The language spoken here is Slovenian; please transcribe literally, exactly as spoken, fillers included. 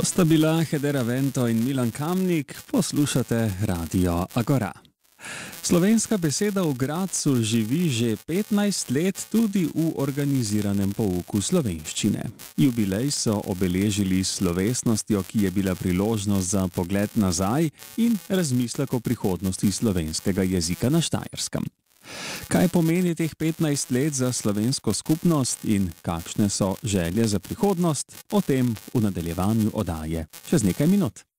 To sta bila Hedera Vento in Milan Kamnik, poslušate Radio Agora. Slovenska beseda v Gradcu živi že petnajst let tudi v organiziranem pouku slovenščine. Jubilej so obeležili s slovesnostjo, ki je bila priložnost za pogled nazaj in razmislek o prihodnosti slovenskega jezika na Štajerskem. Kaj pomeni teh petnajst let za slovensko skupnost in kakšne so želje za prihodnost, o tem v nadaljevanju oddaje čez nekaj minut.